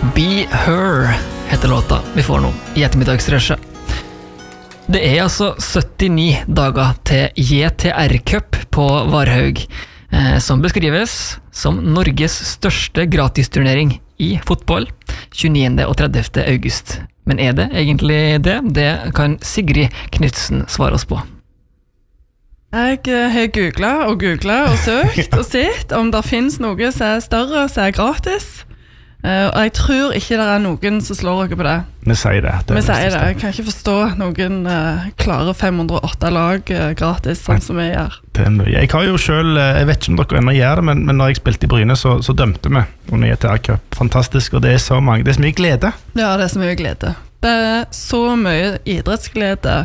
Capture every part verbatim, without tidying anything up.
Be Her heter låta vi får nå i ettermiddagsrushet. Det er altså syttini dager til J T R Cup på Varhaug, eh, som beskrives som Norges største gratisturnering i fotball tjueniende og tredivte august. Men er det egentlig det? Det kan Sigrid Knudsen svare oss på. Jeg har googlet og googlet og søkt og sett om det finnes noe som er større, som er gratis. Uh, og jeg tror ikke det er noen som slår dere på det. Vi sier det. det Vi sier det. Jeg kan ikke forstå noen uh, klare fem hundre og åtte lag uh, gratis, sånn som vi gjør. Det er mye. Jeg har jo selv, jeg vet ikke om dere ennå gjør det, men, men når jeg spilte i Bryne, så, så dømte vi under J T R Cup. Fantastisk, og det er så mange, det er så mye glede. Ja, det er så mye glede. Det er så mye idrettsglede,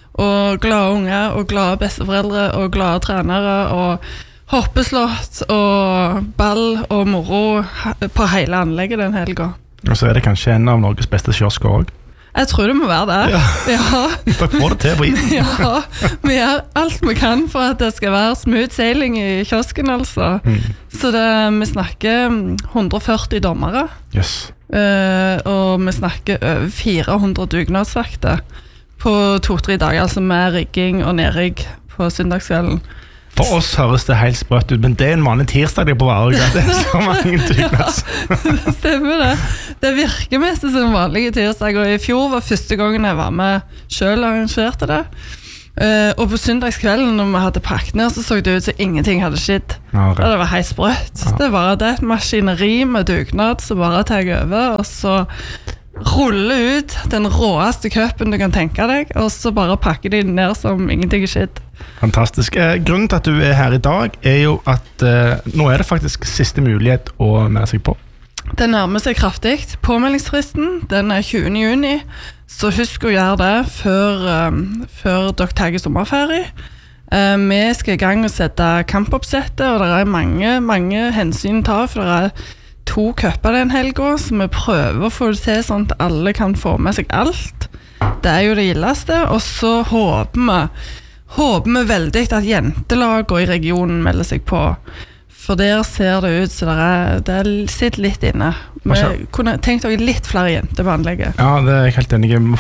og glade unger, og glade besteforeldre, og glade trenere, og hoppeslott og ball og moro på hele anlegget den helga. Og så er det kanskje en av Norges beste kiosker også. Jeg tror det må være det. Ja. Ja. Dere får det til på isen. Ja, vi gjør alt vi kan for at det skal være smooth sailing i kiosken, altså. Mm. Så det, vi snakker hundre og førti dommere. Yes. Uh, og vi snakker over fire hundre dugnadsvakter på to-tre dager, altså med rigging og nedrigg på søndagskvelden. For oss høres det helt sprøtt ut, men det er en vanlig tirsdag på Varhaug. Det er så mange dugnads. Ja, det stemmer det. Det virker mest som vanlige tirsdag, og i fjor var første gangen jeg var med selv og arrangerte det. Uh, og på søndagskvelden når vi hadde pakket ned, så så det ut som ingenting hadde skjedd. Ja, det var helt sprøtt. Ja. Det var det et maskineri med dugnad som bare tar over, og så rulle ut den råeste køppen du kan tenke deg, og så bare pakke de ned som ingenting er skjedd. Fantastisk. Eh, grunnen til at du er her i dag er jo at eh, nå er det faktisk siste mulighet å melde seg på. Det nærmer seg kraftig. Påmeldingsfristen, den er tjuende juni, så husk å gjøre det før, um, før dere tar sommerferie. Uh, vi skal i gang og sette kampoppsettet, og det er mange, mange hensyn å ta, for det er to køpper den helga, så vi prøver å få det til sånn at alle kan få med seg alt. Det er jo det gildeste, og så håper vi håper vi veldig at jentelagene i regionen melder seg på, for der ser det ut så det, er, det er sitter litt inne. Vi kunne tenkt dere litt flere jenter på anlegget. Ja, det er jeg helt enig. Vi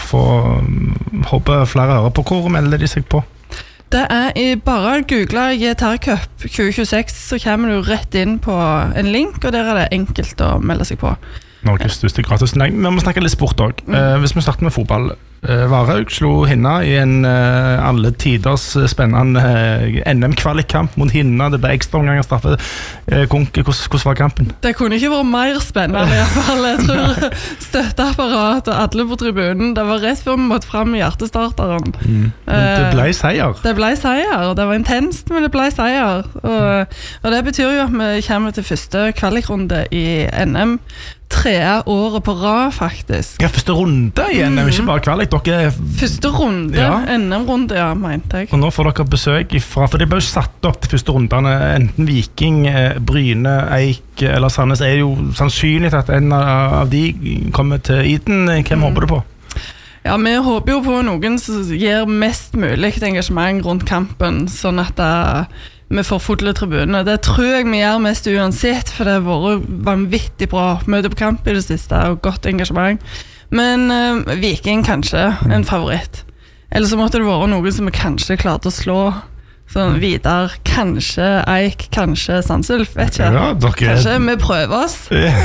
får håpe flere hører på. Hvor melder de seg på? Det er i bare google J T R Cup tjue tjueseks, så kommer du rett inn på en link, og der er det enkelt å melde seg på. Norges største gratisturnering. Vi må snakke litt sport også. Mm. Eh, hvis vi starter med fotball. Eh, Varhaug slo Hinna i en eh, alle tiders spennende eh, N M-kvalikkamp mot Hinna. Det ble ekstra omganger straffe. Eh, Konke, hvordan, hvordan var kampen? Det kunne ikke vært mer spennende i hvert fall. Jeg tror støtteapparat og alle på tribunen, det var rett før vi måtte frem i hjertestarteren. Mm. Eh, det ble seier. Det ble seier. Det var intenst, men det ble seier. Og, og det betyr jo at vi kommer til første kvalikrunde i N M. Tre året på rad, faktisk. Ja, første runde igjen, mm. ikke bare kvalik. Dere... Første runde, ja. N M-runde, ja, mente jeg. Og nå får dere besøk ifra, for det ble jo satt opp til første rundene, enten Viking, Bryne, Eik eller Sandnes. Er jo sannsynlig at en av de kommer til Iden. Hvem mm. håper du på? Ja, vi håper jo på noen som gir mest mulig engasjement rundt kampen, sånn at det vi får fulle tribuner. Det tror jeg vi gjør mest uansett, for det har vært vanvittig bra møte på kamp i det siste, og godt engasjement. Men uh, Viking kanskje en favoritt. Eller så måtte det være noen som vi kanskje klarte å slå. Sånn Vidar, kanskje Eik, kanskje Sandsulf, vet ikke. Ja, dere... Kanskje vi prøver oss.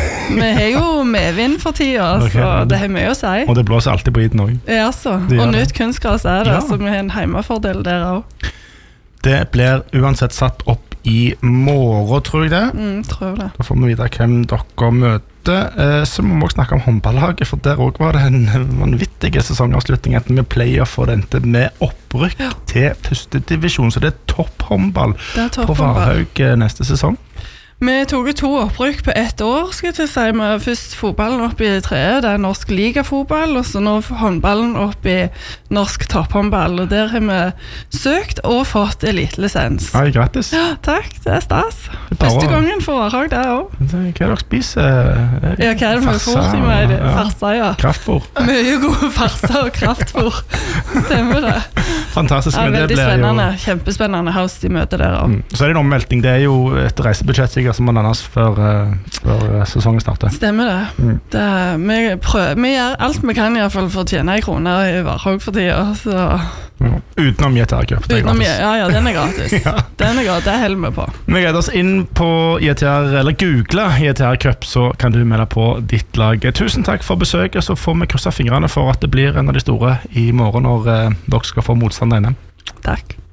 Vi har jo medvind for tida, okay. Så det har mye å si. Og det blåser alltid på iden også. Ja, så. Og nytt kunstgras er det, ja. Så vi har en heimefordel der også. Det blir uansett satt opp i morgen, tror jeg det. Mm, tror jeg det. Da får vi vite hvem dere møter. Eh, så må vi også snakke om håndballaget, for der også var det en vanvittig sesongavslutning enten med playoff og dente med opprykk ja. Til første divisjon. Så det er topphåndball på Varhaug neste sesong. Vi tog to opprykk på ett år, skal jeg til å si. Med først fotballen opp i treet, det er norsk ligafotball, og så nå håndballen opp i norsk topphåndball, og der har vi søkt og fått elitelisens. Ja, grattis. Ja, takk, det er stas. Første gangen for Varhaug, det også. Hva er det dere spiser? Ja, hva er det vi får til meg? Farsa, ja. Kraftfôr. Mye gode farser og kraftfôr. Stemmer det. fantastisk. Ja, men det veldig blir spennende, jo... kjempespennende house de møter der. Og... Mm. Så er det en omvelting. Det er jo et reisebudsjett sikkert som må landes før, uh, før sesongen starter. Stemmer det. Mm. det vi, prøver, vi gjør alt vi kan i hvert fall for å tjene en krone i Varhaug for tida. Så... Ja. Utenom J T R Cup. Utenom, ja, ja, den er gratis. ja. Den er gratis, det holder vi på. Vi gleder oss inn på J T R, eller google J T R Cup, så kan du melde på ditt lag. Tusen takk for besøket, så får vi krysse fingrene for at det blir en av de store i morgen når uh, dere skal få motstand inne. Takk.